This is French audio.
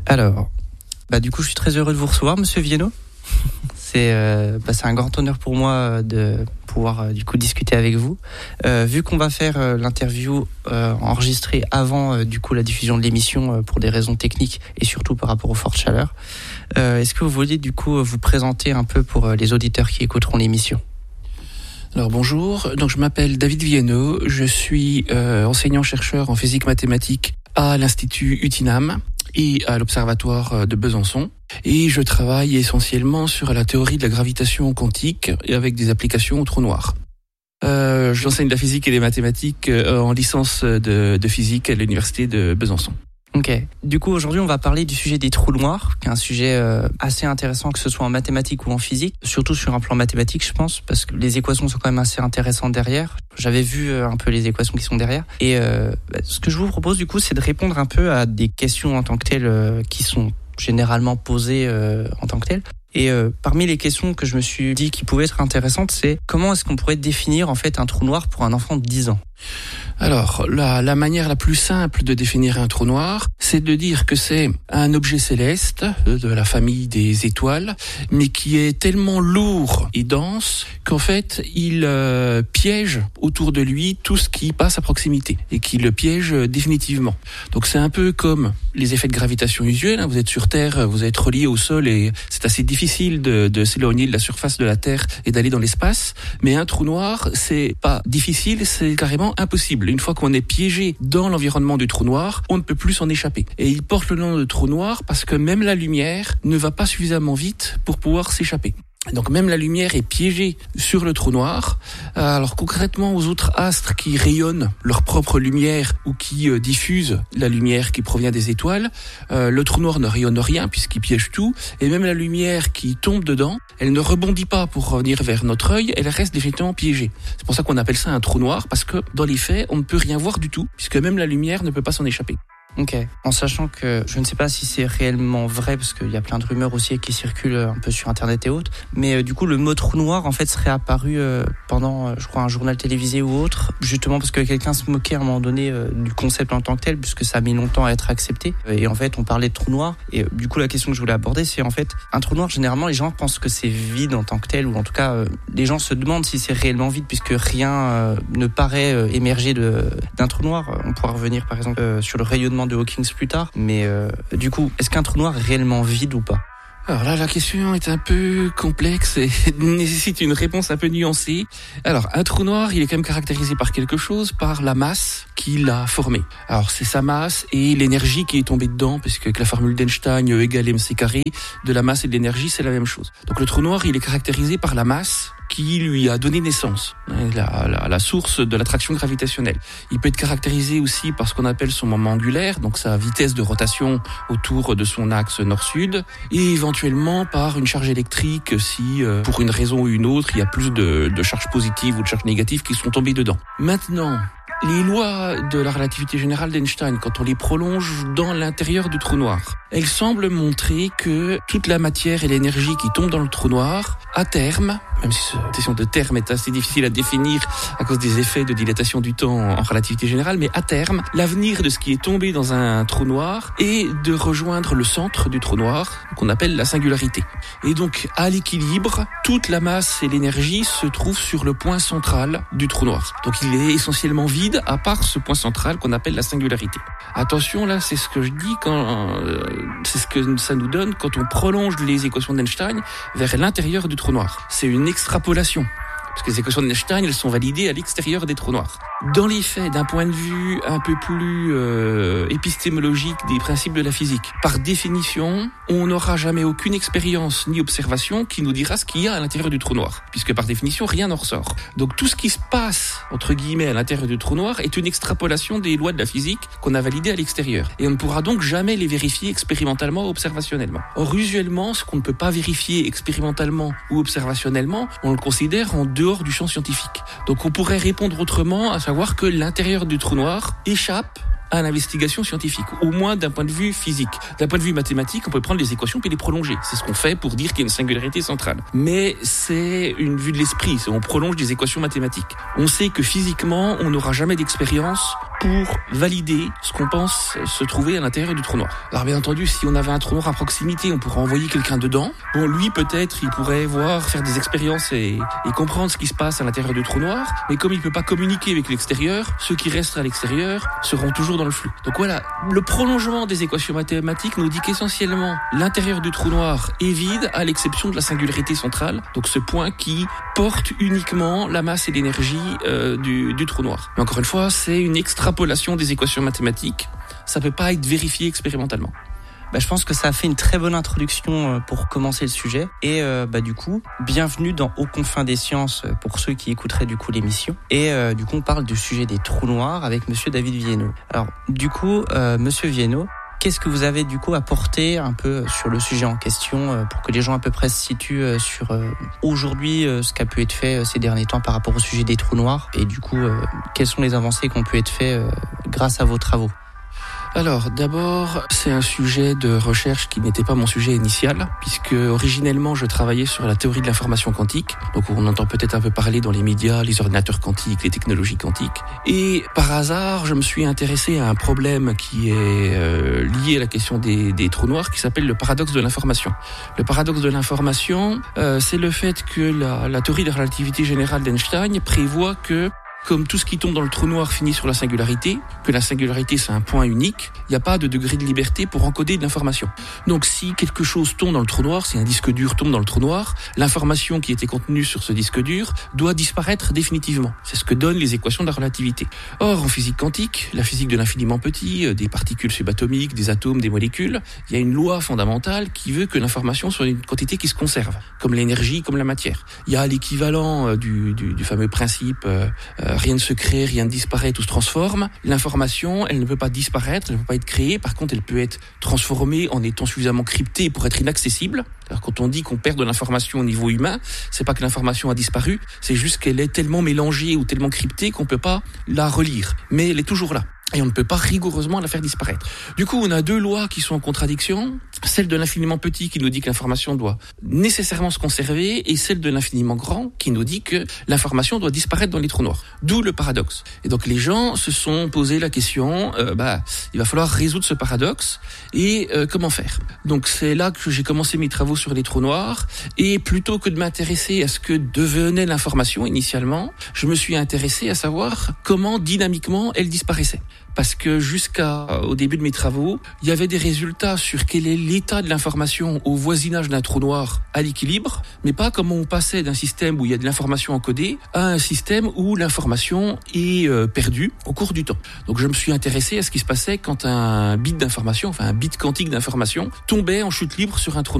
Alors, du coup, je suis très heureux de vous recevoir, Monsieur Viennot. C'est un grand honneur pour moi de pouvoir du coup discuter avec vous. Vu qu'on va faire l'interview enregistrée avant du coup la diffusion de l'émission pour des raisons techniques et surtout par rapport aux fortes chaleurs, est-ce que vous voulez du coup vous présenter un peu pour les auditeurs qui écouteront l'émission? Alors bonjour, donc je m'appelle David Viennot, je suis enseignant-chercheur en physique mathématique à l'Institut UTINAM et à l'Observatoire de Besançon. Et je travaille essentiellement sur la théorie de la gravitation quantique et avec des applications aux trous noirs. J'enseigne la physique et les mathématiques en licence de physique à l'Université de Besançon. Ok. Du coup, aujourd'hui, on va parler du sujet des trous noirs, qui est un sujet assez intéressant, que ce soit en mathématiques ou en physique, surtout sur un plan mathématique, je pense, parce que les équations sont quand même assez intéressantes derrière. J'avais vu un peu les équations qui sont derrière. Et ce que je vous propose, du coup, c'est de répondre un peu à des questions en tant que telles qui sont généralement posées en tant que telles. Et parmi les questions que je me suis dit qui pouvaient être intéressantes, c'est comment est-ce qu'on pourrait définir en fait un trou noir pour un enfant de 10 ans ? Alors, la manière la plus simple de définir un trou noir, c'est de dire que c'est un objet céleste de la famille des étoiles, mais qui est tellement lourd et dense qu'en fait, il piège autour de lui tout ce qui passe à proximité et qui le piège définitivement. Donc, c'est un peu comme les effets de gravitation usuels. Vous êtes sur Terre, vous êtes relié au sol et c'est assez difficile de s'éloigner de la surface de la Terre et d'aller dans l'espace. Mais un trou noir, c'est pas difficile, c'est carrément impossible. Une fois qu'on est piégé dans l'environnement du trou noir, on ne peut plus s'en échapper. Et il porte le nom de trou noir parce que même la lumière ne va pas suffisamment vite pour pouvoir s'échapper. Donc même la lumière est piégée sur le trou noir. Alors concrètement, aux autres astres qui rayonnent leur propre lumière ou qui diffusent la lumière qui provient des étoiles, le trou noir ne rayonne rien puisqu'il piège tout. Et même la lumière qui tombe dedans, elle ne rebondit pas pour revenir vers notre œil, elle reste définitivement piégée. C'est pour ça qu'on appelle ça un trou noir, parce que dans les faits, on ne peut rien voir du tout, puisque même la lumière ne peut pas s'en échapper. Ok, en sachant que je ne sais pas si c'est réellement vrai, parce qu'il y a plein de rumeurs aussi qui circulent un peu sur internet et autres, mais du coup le mot trou noir en fait serait apparu pendant je crois un journal télévisé ou autre, justement parce que quelqu'un se moquait à un moment donné du concept en tant que tel, puisque ça a mis longtemps à être accepté, et en fait on parlait de trou noir, et du coup la question que je voulais aborder c'est en fait un trou noir, généralement les gens pensent que c'est vide en tant que tel, ou en tout cas les gens se demandent si c'est réellement vide, puisque rien ne paraît émerger d'un trou noir. On pourra revenir par exemple sur le rayonnement de Hawking plus tard, mais du coup, est-ce qu'un trou noir est réellement vide ou pas ? Alors là, la question est un peu complexe et nécessite une réponse un peu nuancée. Alors, un trou noir, il est quand même caractérisé par quelque chose, par la masse qui l'a formé. Alors, c'est sa masse et l'énergie qui est tombée dedans, parce que avec la formule d'Einstein, E égale mc carré, de la masse et de l'énergie, c'est la même chose. Donc, le trou noir, il est caractérisé par la masse qui lui a donné naissance, la source de l'attraction gravitationnelle. Il peut être caractérisé aussi par ce qu'on appelle son moment angulaire, donc sa vitesse de rotation autour de son axe nord-sud, et éventuellement par une charge électrique si, pour une raison ou une autre, il y a plus de charges positives ou de charges négatives qui sont tombées dedans. Maintenant, les lois de la relativité générale d'Einstein, quand on les prolonge dans l'intérieur du trou noir, elles semblent montrer que toute la matière et l'énergie qui tombent dans le trou noir, à terme, même si cette question de terme est assez difficile à définir à cause des effets de dilatation du temps en relativité générale, mais à terme, l'avenir de ce qui est tombé dans un trou noir est de rejoindre le centre du trou noir, qu'on appelle la singularité. Et donc, à l'équilibre, toute la masse et l'énergie se trouvent sur le point central du trou noir. Donc, il est essentiellement vide, à part ce point central qu'on appelle la singularité. Attention, là, c'est ce que je dis c'est ce que ça nous donne quand on prolonge les équations d'Einstein vers l'intérieur du trou noir. C'est une extrapolation. Parce que les équations d'Einstein, elles sont validées à l'extérieur des trous noirs. Dans les faits, d'un point de vue un peu plus épistémologique des principes de la physique, par définition, on n'aura jamais aucune expérience ni observation qui nous dira ce qu'il y a à l'intérieur du trou noir. Puisque par définition, rien n'en ressort. Donc tout ce qui se passe, entre guillemets, à l'intérieur du trou noir est une extrapolation des lois de la physique qu'on a validées à l'extérieur. Et on ne pourra donc jamais les vérifier expérimentalement ou observationnellement. Or, usuellement, ce qu'on ne peut pas vérifier expérimentalement ou observationnellement, on le considère en dehors du champ scientifique. Donc on pourrait répondre autrement, à savoir que l'intérieur du trou noir échappe à l'investigation scientifique, au moins d'un point de vue physique. D'un point de vue mathématique, on peut prendre les équations puis les prolonger. C'est ce qu'on fait pour dire qu'il y a une singularité centrale. Mais c'est une vue de l'esprit, on prolonge des équations mathématiques. On sait que physiquement, on n'aura jamais d'expérience pour valider ce qu'on pense se trouver à l'intérieur du trou noir. Alors bien entendu, si on avait un trou noir à proximité, on pourrait envoyer quelqu'un dedans. Bon, lui peut-être, il pourrait faire des expériences et comprendre ce qui se passe à l'intérieur du trou noir, mais comme il peut pas communiquer avec l'extérieur, ceux qui restent à l'extérieur seront toujours dans le flou. Donc voilà, le prolongement des équations mathématiques nous dit qu'essentiellement l'intérieur du trou noir est vide à l'exception de la singularité centrale, donc ce point qui porte uniquement la masse et l'énergie du trou noir. Mais encore une fois, c'est une extrapolation des équations mathématiques, ça peut pas être vérifié expérimentalement. Je pense que ça a fait une très bonne introduction pour commencer le sujet. Et du coup, bienvenue dans Aux confins des sciences pour ceux qui écouteraient du coup l'émission. Et du coup, on parle du sujet des trous noirs avec monsieur David Viennot. Alors du coup, monsieur Viennot, qu'est-ce que vous avez du coup apporté un peu sur le sujet en question pour que les gens à peu près se situent sur aujourd'hui ce qui a pu être fait ces derniers temps par rapport au sujet des trous noirs et du coup, quelles sont les avancées qui ont pu être faites grâce à vos travaux? Alors, d'abord, c'est un sujet de recherche qui n'était pas mon sujet initial, puisque originellement, je travaillais sur la théorie de l'information quantique. Donc, on entend peut-être un peu parler dans les médias, les ordinateurs quantiques, les technologies quantiques. Et par hasard, je me suis intéressé à un problème qui est lié à la question des trous noirs, qui s'appelle le paradoxe de l'information. Le paradoxe de l'information, c'est le fait que la théorie de la relativité générale d'Einstein prévoit que comme tout ce qui tombe dans le trou noir finit sur la singularité, que la singularité c'est un point unique, il n'y a pas de degré de liberté pour encoder de l'information. Donc si quelque chose tombe dans le trou noir, si un disque dur tombe dans le trou noir, l'information qui était contenue sur ce disque dur doit disparaître définitivement. C'est ce que donnent les équations de la relativité. Or, en physique quantique, la physique de l'infiniment petit, des particules subatomiques, des atomes, des molécules, il y a une loi fondamentale qui veut que l'information soit une quantité qui se conserve, comme l'énergie, comme la matière. Il y a l'équivalent du fameux principe rien ne se crée, rien ne disparaît, tout se transforme. L'information, elle ne peut pas disparaître, elle ne peut pas être créée. Par contre, elle peut être transformée en étant suffisamment cryptée pour être inaccessible. Alors, quand on dit qu'on perd de l'information au niveau humain, c'est pas que l'information a disparu, c'est juste qu'elle est tellement mélangée ou tellement cryptée qu'on peut pas la relire. Mais elle est toujours là. Et on ne peut pas rigoureusement la faire disparaître. Du coup, on a deux lois qui sont en contradiction. Celle de l'infiniment petit qui nous dit que l'information doit nécessairement se conserver et celle de l'infiniment grand qui nous dit que l'information doit disparaître dans les trous noirs. D'où le paradoxe. Et donc les gens se sont posé la question, il va falloir résoudre ce paradoxe et comment faire. Donc c'est là que j'ai commencé mes travaux sur les trous noirs et plutôt que de m'intéresser à ce que devenait l'information initialement, je me suis intéressé à savoir comment dynamiquement elle disparaissait. Parce que jusqu'au début de mes travaux, il y avait des résultats sur quel est l'état de l'information au voisinage d'un trou noir à l'équilibre, mais pas comment on passait d'un système où il y a de l'information encodée à un système où l'information est perdue au cours du temps. Donc je me suis intéressé à ce qui se passait quand un bit d'information, enfin un bit quantique d'information, tombait en chute libre sur un trou noir.